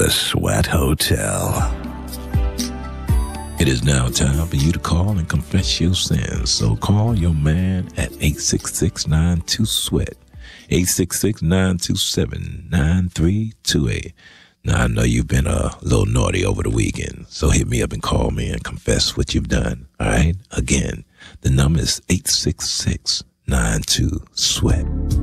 The Sweat Hotel. It is now time for you to call and confess your sins. So call your man at 866-92-SWEAT, 866-927-9328. Now, I know you've been a little naughty over the weekend, so hit me up and call me and confess what you've done, all right? Again, the number is 866-92-SWEAT.